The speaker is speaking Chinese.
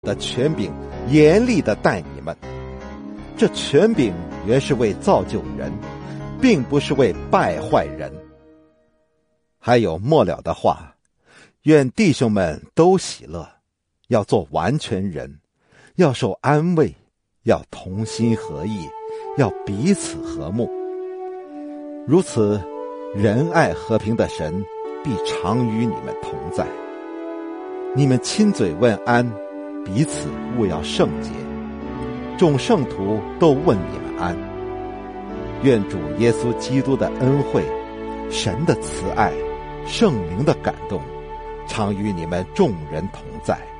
的权柄严厉地待你们。这权柄原是为造就人，并不是为败坏人。还有末了的话，愿弟兄们都喜乐，要做完全人，要受安慰，要同心合意，要彼此和睦。如此，仁爱和平的神必常与你们同在。你们亲嘴问安，彼此务要圣洁。众圣徒都问你们安。愿主耶稣基督的恩惠、神的慈爱、圣灵的感动，常与你们众人同在。